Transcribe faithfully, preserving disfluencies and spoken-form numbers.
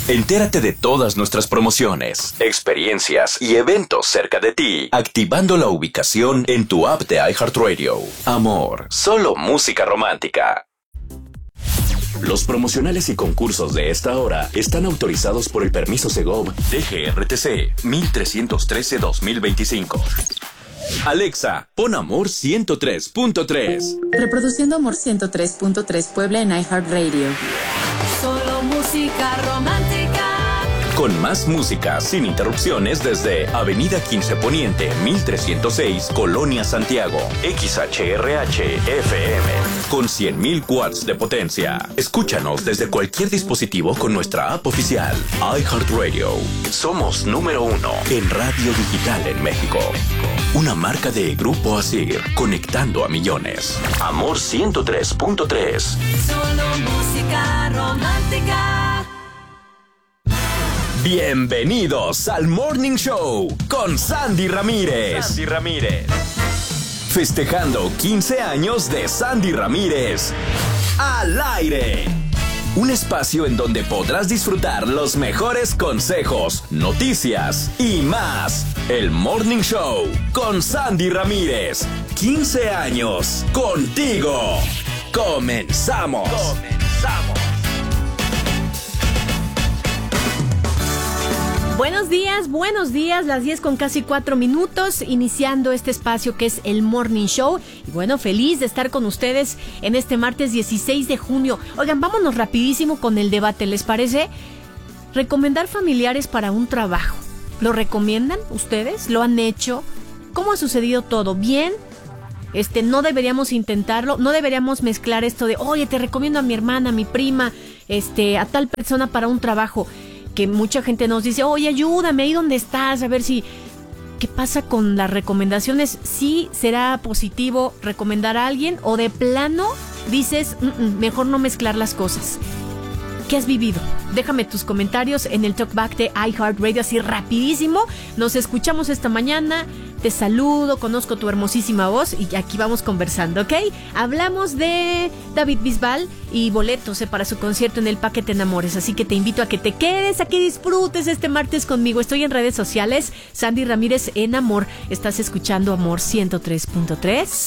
Entérate de todas nuestras promociones, experiencias y eventos cerca de ti, activando la ubicación en tu app de iHeartRadio. Amor, solo música romántica. Los promocionales y concursos de esta hora están autorizados por el permiso Segov D G R T C mil trescientos trece dos mil veinticinco. Alexa, pon Amor ciento tres punto tres. Reproduciendo Amor ciento tres punto tres Puebla en iHeartRadio. Solo música romántica. Con más música sin interrupciones desde Avenida quince Poniente, mil trescientos seis, Colonia Santiago. X H R H F M. Con cien mil watts de potencia. Escúchanos desde cualquier dispositivo con nuestra app oficial. iHeartRadio. Somos número uno en radio digital en México. Una marca de Grupo Asir, conectando a millones. Amor ciento tres punto tres. Solo música romántica. Bienvenidos al Morning Show con Sandy Ramírez. Sandy Ramírez. Festejando quince años de Sandy Ramírez al aire. Un espacio en donde podrás disfrutar los mejores consejos, noticias y más. El Morning Show con Sandy Ramírez. quince años contigo. Comenzamos. Comenzamos. Buenos días, buenos días, las diez con casi cuatro minutos, iniciando este espacio que es el Morning Show. Y bueno, feliz de estar con ustedes en este martes dieciséis de junio. Oigan, vámonos rapidísimo con el debate, ¿les parece? Recomendar familiares para un trabajo. ¿Lo recomiendan ustedes? ¿Lo han hecho? ¿Cómo ha sucedido todo? ¿Bien? Este, no deberíamos intentarlo, no deberíamos mezclar esto de, oye, te recomiendo a mi hermana, a mi prima, este, a tal persona para un trabajo. Que mucha gente nos dice, oye, ayúdame ahí donde estás, a ver si... ¿Qué pasa con las recomendaciones? ¿Sí será positivo recomendar a alguien o de plano dices, mejor no mezclar las cosas? ¿Qué has vivido? Déjame tus comentarios en el Talkback de iHeartRadio, así rapidísimo. Nos escuchamos esta mañana. Te saludo, conozco tu hermosísima voz y aquí vamos conversando, ¿ok? Hablamos de David Bisbal y boletos eh, para su concierto en el Parque Te Enamores, así que te invito a que te quedes, a que disfrutes este martes conmigo. Estoy en redes sociales, Sandy Ramírez en Amor. Estás escuchando Amor ciento tres punto tres.